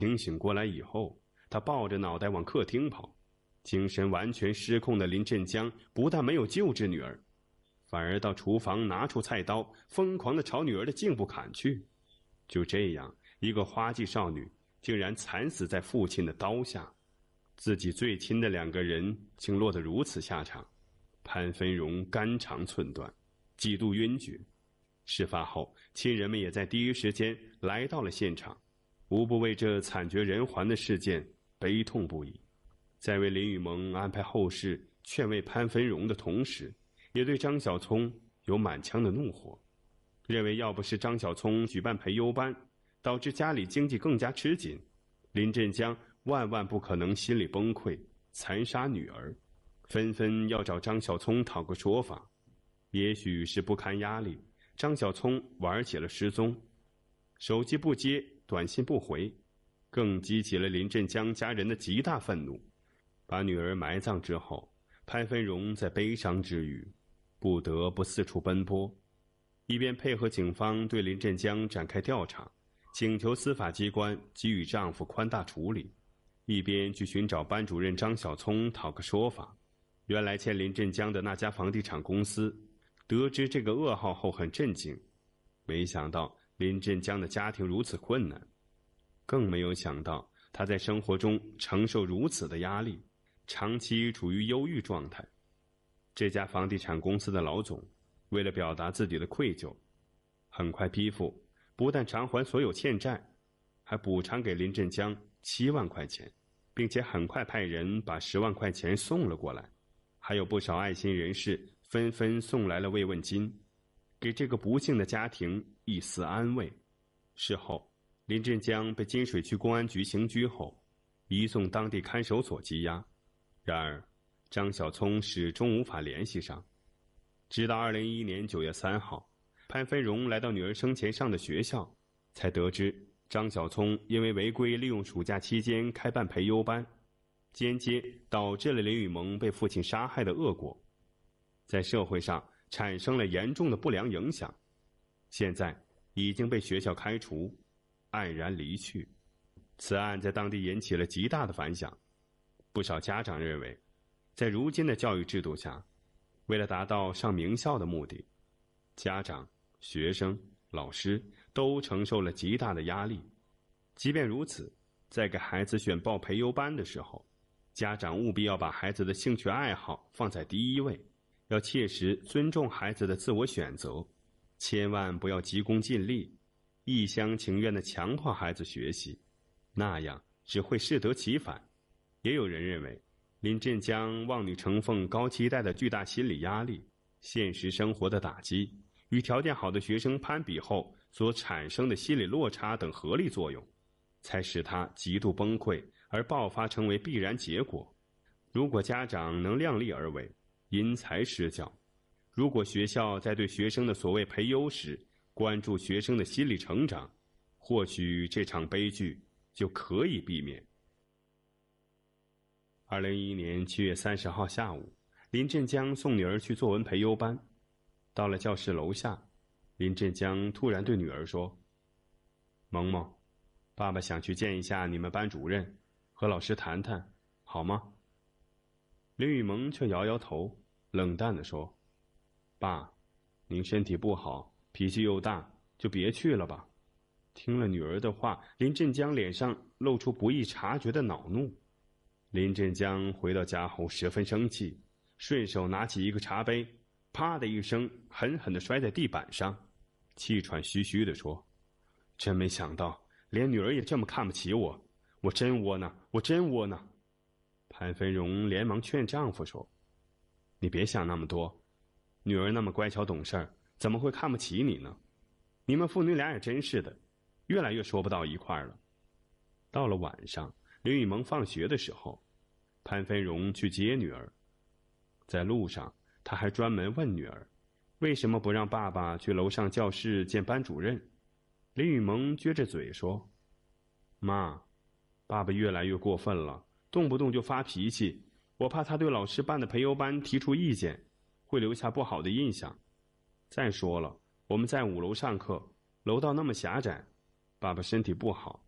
清醒过来以后，他抱着脑袋往客厅跑。精神完全失控的林振江不但没有救治女儿，反而到厨房拿出菜刀，疯狂地朝女儿的颈部砍去。就这样，一个花季少女竟然惨死在父亲的刀下，自己最亲的两个人竟落得如此下场。潘芬荣肝肠寸断，几度晕厥。事发后，亲人们也在第一时间来到了现场，无不为这惨绝人寰的事件悲痛不已。在为林雨萌安排后事、劝慰潘芬荣的同时，也对张晓聪有满腔的怒火，认为要不是张晓聪举办培优班，导致家里经济更加吃紧，林振江万万不可能心理崩溃，残杀女儿，纷纷要找张晓聪讨个说法。也许是不堪压力，张晓聪玩起了失踪，手机不接，短信不回，更激起了林振江家人的极大愤怒。把女儿埋葬之后，潘芬荣在悲伤之余，不得不四处奔波，一边配合警方对林振江展开调查，请求司法机关给予丈夫宽大处理，一边去寻找班主任张晓聪讨个说法。原来欠林振江的那家房地产公司得知这个噩耗后很震惊，没想到林振江的家庭如此困难，更没有想到他在生活中承受如此的压力，长期处于忧郁状态。这家房地产公司的老总为了表达自己的愧疚，很快批复不但偿还所有欠债，还补偿给林振江7万块钱，并且很快派人把10万块钱送了过来。还有不少爱心人士纷纷送来了慰问金，给这个不幸的家庭一丝安慰。事后，林振江被金水区公安局刑拘后，移送当地看守所羁押。然而，张晓聪始终无法联系上。直到2011年9月3号，潘芬荣来到女儿生前上的学校，才得知张晓聪因为违规利用暑假期间开办培优班，间接导致了林雨萌被父亲杀害的恶果，在社会上产生了严重的不良影响。现在已经被学校开除，黯然离去。此案在当地引起了极大的反响。不少家长认为，在如今的教育制度下，为了达到上名校的目的，家长、学生、老师都承受了极大的压力。即便如此，在给孩子选报培优班的时候，家长务必要把孩子的兴趣爱好放在第一位，要切实尊重孩子的自我选择，千万不要急功近利，一厢情愿地强迫孩子学习，那样只会适得其反。也有人认为，林振江望女成凤高期待的巨大心理压力，现实生活的打击，与条件好的学生攀比后所产生的心理落差等合力作用，才使他极度崩溃而爆发成为必然结果。如果家长能量力而为，因材施教，如果学校在对学生的所谓培优时关注学生的心理成长，或许这场悲剧就可以避免。2011年7月30号下午，林振江送女儿去作文培优班。到了教室楼下，林振江突然对女儿说：“萌萌，爸爸想去见一下你们班主任，和老师谈谈，好吗？”林雨萌却摇摇头，冷淡地说：“爸，您身体不好，脾气又大，就别去了吧。”听了女儿的话，林振江脸上露出不易察觉的恼怒。林振江回到家后十分生气，顺手拿起一个茶杯，啪的一声狠狠地摔在地板上，气喘吁吁地说：“真没想到，连女儿也这么看不起我，我真窝囊，我真窝囊。”潘芬荣连忙劝丈夫说：“你别想那么多，女儿那么乖巧懂事，怎么会看不起你呢？你们父女俩也真是的，越来越说不到一块儿了。”到了晚上，林雨萌放学的时候，潘芬荣去接女儿。在路上，他还专门问女儿，为什么不让爸爸去楼上教室见班主任？林雨萌撅着嘴说：“妈，爸爸越来越过分了，动不动就发脾气，我怕他对老师办的培优班提出意见，会留下不好的印象。再说了，我们在5楼上课，楼道那么狭窄，爸爸身体不好，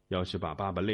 要是把爸爸累